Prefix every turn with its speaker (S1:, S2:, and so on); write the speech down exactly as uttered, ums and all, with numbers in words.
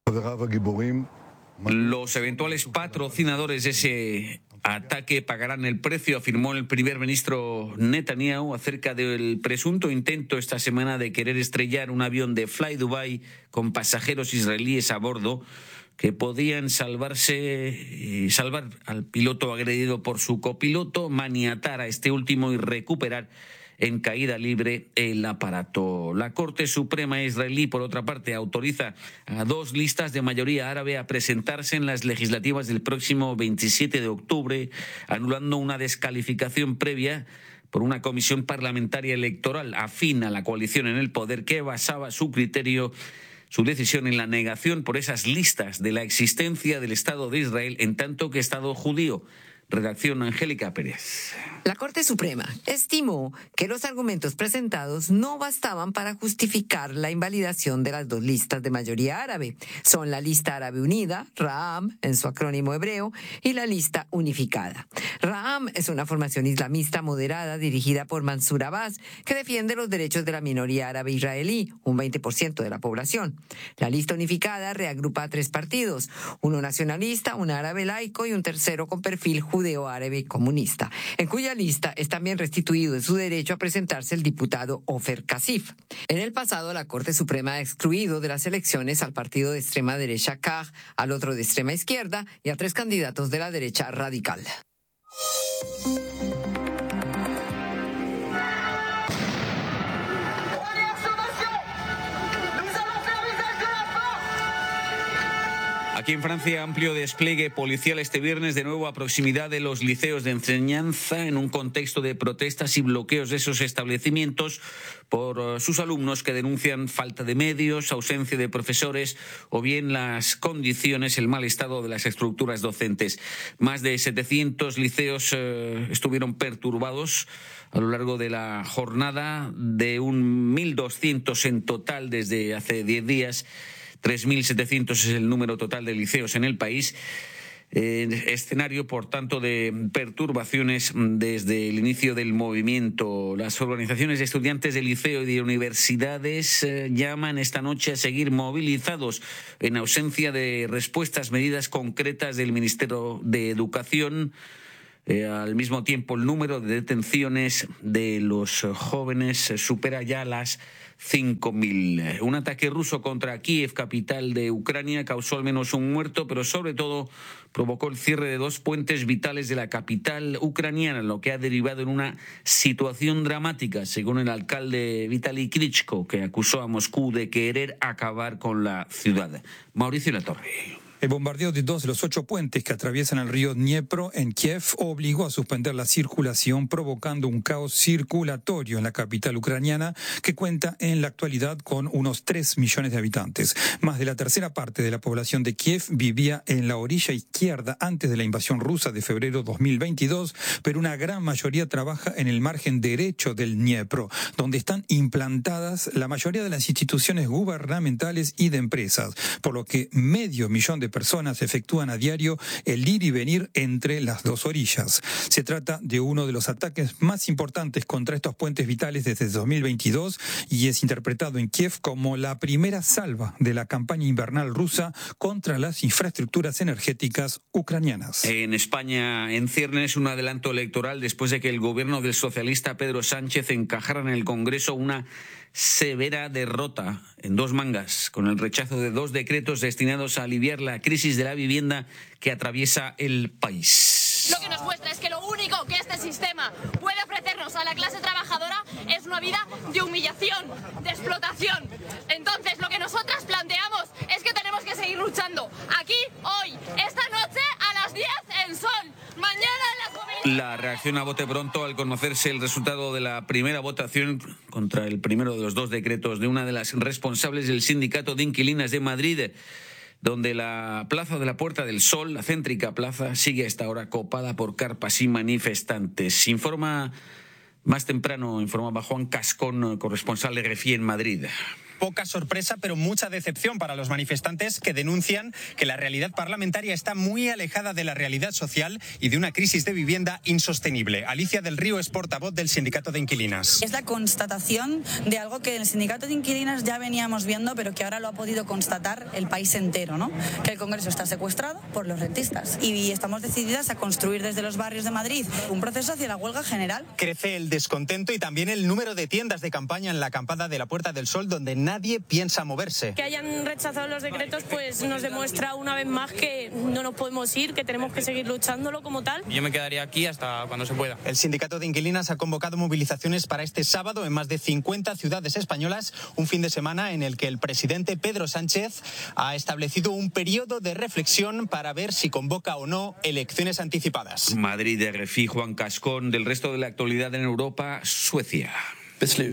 S1: Los eventuales patrocinadores de ese ataque pagarán el precio, afirmó el primer ministro Netanyahu acerca del presunto intento esta semana de querer estrellar un avión de Fly Dubai con pasajeros israelíes a bordo que podían salvarse, eh, salvar al piloto agredido por su copiloto, maniatar a este último y recuperar en caída libre el aparato. La Corte Suprema israelí, por otra parte, autoriza a dos listas de mayoría árabe a presentarse en las legislativas del próximo veintisiete de octubre, anulando una descalificación previa por una comisión parlamentaria electoral afín a la coalición en el poder que basaba su criterio, su decisión en la negación por esas listas de la existencia del Estado de Israel en tanto que Estado judío. Redacción Angélica Pérez.
S2: La Corte Suprema estimó que los argumentos presentados no bastaban para justificar la invalidación de las dos listas de mayoría árabe. Son la lista árabe unida, Ra'am, en su acrónimo hebreo, y la lista unificada. Ra'am es una formación islamista moderada dirigida por Mansur Abbas, que defiende los derechos de la minoría árabe israelí, un veinte por ciento de la población. La lista unificada reagrupa a tres partidos, uno nacionalista, un árabe laico y un tercero con perfil judío judeo-árabe comunista, en cuya lista es también restituido en su derecho a presentarse el diputado Ofer Kasif. En el pasado, la Corte Suprema ha excluido de las elecciones al partido de extrema derecha K A J, al otro de extrema izquierda y a tres candidatos de la derecha radical.
S1: Aquí en Francia, amplio despliegue policial este viernes, de nuevo a proximidad de los liceos de enseñanza, en un contexto de protestas y bloqueos de esos establecimientos por sus alumnos que denuncian falta de medios, ausencia de profesores o bien las condiciones, el mal estado de las estructuras docentes. Más de setecientos liceos eh, estuvieron perturbados a lo largo de la jornada, de un mil doscientos en total desde hace diez días. tres mil setecientos es el número total de liceos en el país. Eh, escenario, por tanto, de perturbaciones desde el inicio del movimiento. Las organizaciones de estudiantes de liceo y de universidades eh, llaman esta noche a seguir movilizados en ausencia de respuestas, medidas concretas del Ministerio de Educación. Eh, al mismo tiempo, el número de detenciones de los jóvenes supera ya las cinco mil. Un ataque ruso contra Kiev, capital de Ucrania, causó al menos un muerto, pero sobre todo provocó el cierre de dos puentes vitales de la capital ucraniana, lo que ha derivado en una situación dramática, según el alcalde Vitaly Klitschko, que acusó a Moscú de querer acabar con la ciudad. Mauricio Latorre.
S3: El bombardeo de dos de los ocho puentes que atraviesan el río Dniepro en Kiev obligó a suspender la circulación, provocando un caos circulatorio en la capital ucraniana, que cuenta en la actualidad con unos tres millones de habitantes. Más de la tercera parte de la población de Kiev vivía en la orilla izquierda antes de la invasión rusa de febrero dos mil veintidós, pero una gran mayoría trabaja en el margen derecho del Dniepro, donde están implantadas la mayoría de las instituciones gubernamentales y de empresas, por lo que medio millón de personas efectúan a diario el ir y venir entre las dos orillas. Se trata de uno de los ataques más importantes contra estos puentes vitales desde dos mil veintidós y es interpretado en Kiev como la primera salva de la campaña invernal rusa contra las infraestructuras energéticas ucranianas.
S1: En España, en ciernes un adelanto electoral después de que el gobierno del socialista Pedro Sánchez encajara en el Congreso una severa derrota en dos mangas, con el rechazo de dos decretos destinados a aliviar la crisis de la vivienda que atraviesa el país.
S4: Lo que nos muestra es que lo único que este sistema puede ofrecernos a la clase trabajadora es una vida de humillación, de explotación. Entonces, lo que nosotras planteamos es que tenemos que seguir luchando. Aquí, hoy, esta noche, a las diez, el sol. Mañana en las comunidades.
S1: La reacción a bote pronto al conocerse el resultado de la primera votación contra el primero de los dos decretos de una de las responsables del Sindicato de Inquilinas de Madrid, donde la plaza de la Puerta del Sol, la céntrica plaza, sigue a esta hora copada por carpas y manifestantes. Informa más temprano, informaba Juan Cascón, corresponsal de R F I en Madrid.
S5: poca sorpresa, pero mucha decepción para los manifestantes que denuncian que la realidad parlamentaria está muy alejada de la realidad social y de una crisis de vivienda insostenible. Alicia del Río es portavoz del Sindicato de Inquilinas.
S6: Es la constatación de algo que el Sindicato de Inquilinas ya veníamos viendo, pero que ahora lo ha podido constatar el país entero, ¿no? Que el Congreso está secuestrado por los rentistas y estamos decididas a construir desde los barrios de Madrid un proceso hacia la huelga general.
S5: Crece el descontento y también el número de tiendas de campaña en la acampada de la Puerta del Sol, donde nadie piensa moverse.
S7: Que hayan rechazado los decretos pues nos demuestra una vez más que no nos podemos ir, que tenemos que seguir luchándolo como tal.
S8: Yo me quedaría aquí hasta cuando se pueda.
S5: El Sindicato de Inquilinas ha convocado movilizaciones para este sábado en más de cincuenta ciudades españolas, un fin de semana en el que el presidente Pedro Sánchez ha establecido un periodo de reflexión para ver si convoca o no elecciones anticipadas.
S1: Madrid, de R F I, Juan Cascón. Del resto de la actualidad en Europa, Suecia.